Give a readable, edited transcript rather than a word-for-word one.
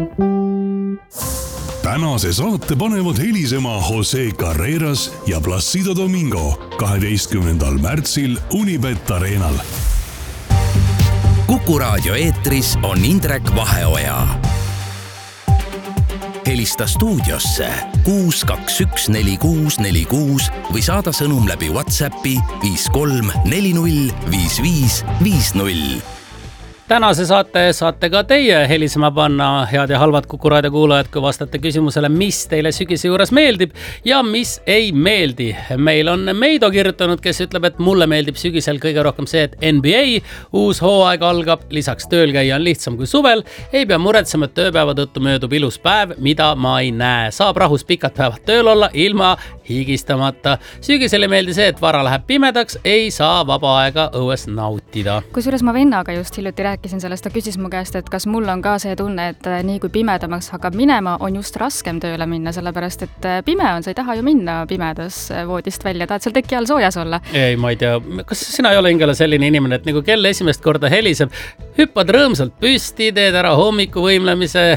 Tänase saate panevad helisema Jose Carreras ja Placido Domingo 12. märtsil Unibet Arenal. Kuku Raadio eetris on Indrek Vaheoja. Helista stuudiosse 6214646 või saada sõnum läbi WhatsAppi 53405550. Tänase saate ka teie helisema panna, head ja halvad Kuku Raadio kuulajad, kui vastate küsimusele, mis teile sügise juures meeldib ja mis ei meeldi. Meil on Meido kirjutanud, kes ütleb, et mulle meeldib sügisel kõige rohkem see, et NBA uus hooaeg algab, lisaks tööl käia on lihtsam kui suvel, ei pea muretsema, et tööpäeva tõttu möödub ilus päev, mida ma ei näe. Saab rahus pikad päevad tööl olla ilma higistamata. Sügisel ei meeldi see, et vara läheb pimedaks, ei saa vaba aega õues nautida. Kusjuures ma vennaga just hiljuti rääkisin sellest, ta küsis mu käest, et kas mul on ka see tunne, et nii kui pimedamaks hakkab minema, on just raskem tööle minna, sellepärast et pime on, sa ei taha ju minna pimedas voodist välja, tahad seal teki all soojas olla. Ei, ma ei tea, kas sina ei ole hingele selline inimene, et nagu kell esimest korda heliseb, hüppad rõõmsalt püsti, teed ära hommikuvõimlemise,